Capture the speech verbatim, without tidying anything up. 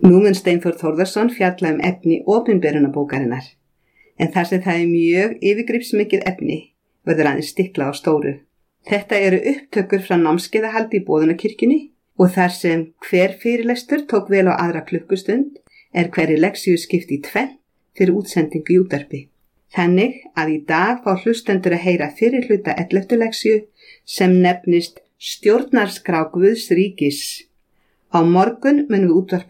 Nú mun Steinþór Þórðarson fjalla um efni opinberunarbókarinnar, en þar sem það er mjög yfirgripsmikið efni verður aðeins stiklað á stóru. Þetta eru upptökur frá námskeiðahaldi í Boðunarkirkjunni og þar sem hver fyrirlestur tók vel á aðra klukkustund er hverri leksíu skipt í tvennt fyrir útsendingu í útvarpi. Þannig að í dag fá hlustendur að heyra fyrri hluta elleftu leksíu sem nefnist Stjórnarskrá Guðs ríkis. Á morgun munum við útvarpa